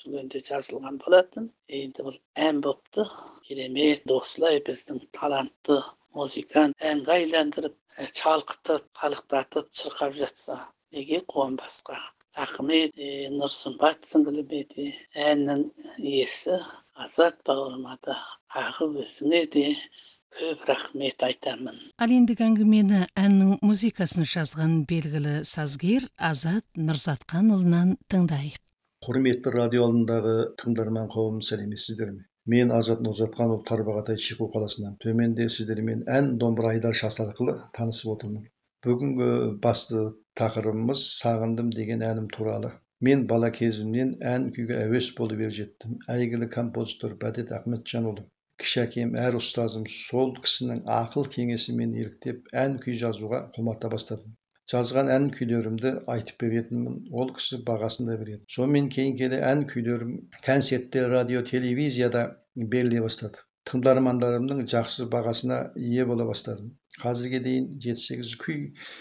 көңілінде жазылған болатын. Енді бұл ән бопты. Керемет достар біздің талантты музыкант әнге айландырып, çalқытып, қалықтатып, шырқап жатса, неге қуанбасқа? Рахмет, Нұрсымбат сіңіліме әннің иесі Азат бауырыма да, өзіңе де көп рахмет айтамын. Ал ендігі әңгімені әннің музыкасын жазған белгілі сазгер Азат Нұрзатқанұлынан тыңдайық. Құрметті радио алдындағы тыңдарман қауым, сәлеметсіздер ме? Мен Азат Нұрзатқанұл Тарбағатай Шиқу қаласынан. Төменде сіздермен ән домбыра айдар шасы арқылы танысып отырмын. Бүгінгі басты тақырыбымыз сағындым деген әнім туралы. Мен бала кезімнен ән күйге әуес болып жеттім. Әйгілі композитор Бәдет Ахметжанұлы, кіші әкем әр ұстазым сол кісінің ақыл кеңесімен еліктеп ән күй жазуға құмарта бастадым. Жазған ән күйлерімді айтып беретінмін, ол кісі бағасын да береді. Сонымен кейін келе ән күйлерім концертте, радио, телевизияда беріле бастады. Тыңдармандарымның жақсы бағасына ие бола бастадым. Қазірге дейін 7-8 күй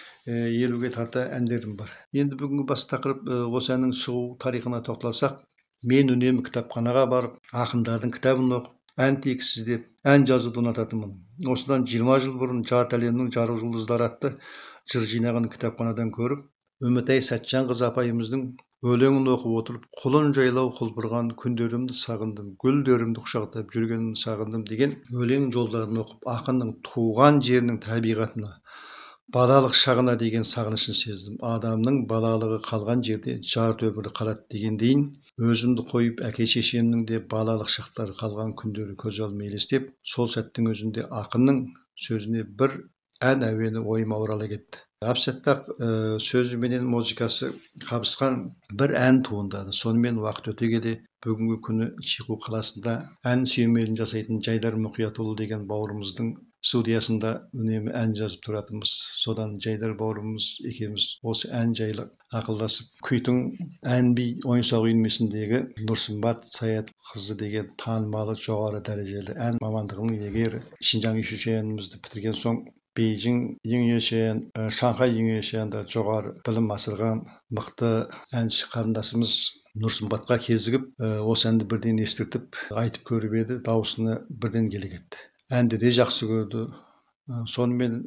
50-ге тарта әндерім бар. Енді бүгінгі бас тақырып осы әннің шығу тарихына тоқталсақ, мен үнемі кітапханаға барып, ақындардың кітабын оқып, ән тексіз деп, ән жазуды ұнататынмын. Осыдан 20 жыл бұрын жарты әлемнің жарық жұлдыздары атты жыр жинағын кітапханадан көріп, Үмітай Сәтжанқызы апайымыздың өлеңін оқып отырып, құлын жайлау құлпырған күндерімді сағындым, гүлдерімді құшақтап жүргенімді сағындым деген өлең жолдарын оқып, ақынның туған жерінің табиғатына, балалық шағына деген сағынышын сездім. Адамның балалығы қалған жерде жарты өмірі қалады дегендейін, өзімді қойып әке шешемнің де балалық шақтары қалған күндері көз алдыма елестеп, сол сәттің өзінде ақынның сөзіне бір ән әуені ойыма орала кетті. Әп-сәттақ сөзі менен музыкасы қабысқан бір ән туындады. Сонымен уақыт өте келе бүгінгі күні Шиқу қаласында ән сүйемелін жасайтын Жайдар Мұқиятұлы деген бауырымыздың студиясында үнемі ән жазып тұратынбыз. Содан Жайдар бауырымыз екеуміз осы ән жайлы ақылдасып, Күйтің ән би ойын-сауық үйірмесіндегі Нұрсымбат Саятқызы деген танымалы жоғары дәрежелі ән мамандығының иегері Шинжаң Юшушенімізді бітірген соң Бейжің Юньешен, Шанхай Юньешенде жоғары білім асырған мықты әнші қарындасымыз Нұрсымбатқа кезігіп, осы әнді бірден естіртіп, айтып көріп еді, дауысына бірден келе кетті. Әнді де жақсы көрді. Сонымен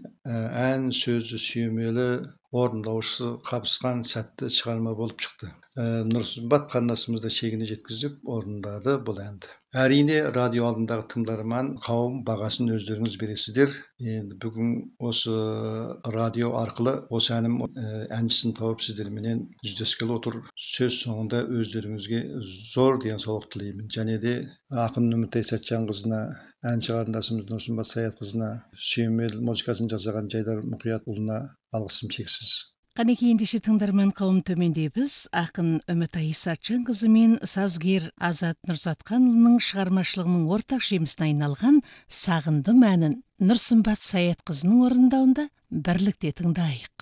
ән сөзі сүйемелі, орындаушысы қабысқан сәтті шығарма болып шықты. Нұрсымбат қарындасымызды шегіне жеткізіп орындады бұл әнді. Әрине, радио алдындағы тыңдарман қауым бағасын өздеріңіз бересіздер. Енді бүгін осы радио арқылы осы әнім әншісін тауып сіздерменен жүздескелі отыр. Сөз соңында өздеріңізге зор денсаулық тілеймін. Және де ақын Үмітай Сәтжанқызына, әнші қарындасымыз Нұрсымбат Саятқызына, сүйемел музыкасын жасаған Жайдар Мұқиятұлына алғысым шексіз. Қанекей ендеше тыңдарман қауым, төменде біз ақын Үмітай Сәтжанқызы мен сазгер Азат Нұрзатқанұлының шығармашылығының ортақ жемісіне айналған Сағындым әнін Нұрсымбат Саятқызының орындауында бірлікте тыңдайық.